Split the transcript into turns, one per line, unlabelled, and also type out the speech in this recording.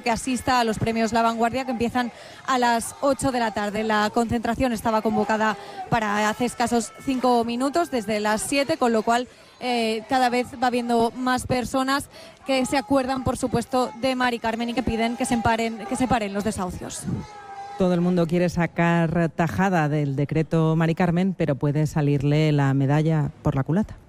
que asista a los premios La Vanguardia, que empiezan a las 8 de la tarde. La concentración estaba convocada para hace escasos 5 minutos, desde las 7, con lo cual cada vez va habiendo más personas que se acuerdan, por supuesto, de Mari Carmen y que piden que se paren los desahucios.
Todo el mundo quiere sacar tajada del decreto Mari Carmen, pero puede salirle la medalla por la culata.